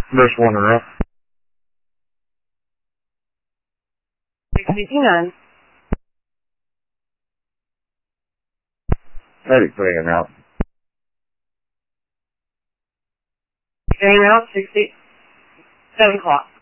There's one enough. 69. Medic putting him out. Getting out 7 o'clock.